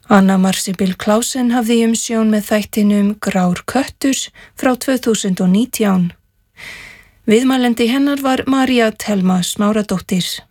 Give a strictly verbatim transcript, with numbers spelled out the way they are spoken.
Anna Marsibil Clausen hafði umsjón með þættinum Grár köttur frá tvö þúsund og nítján. Viðmælandi hennar var María Thelma Smáradóttir.